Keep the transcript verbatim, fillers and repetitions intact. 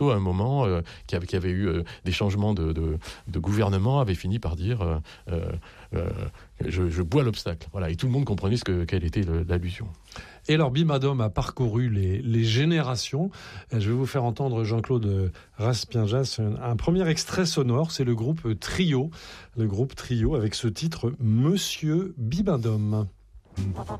à un moment, euh, qui, avait, qui avait eu euh, des changements de, de, de gouvernement, avait fini par dire euh, euh, euh, je, je bois l'obstacle. Voilà, et tout le monde comprenait ce que, quelle était le, l'allusion. Et alors, Bim-Adom a parcouru les, les générations. Je vais vous faire entendre Jean-Claude Raspienjas, un, un premier extrait sonore, c'est le groupe Trio, le groupe Trio avec ce titre Monsieur Bim-Adom.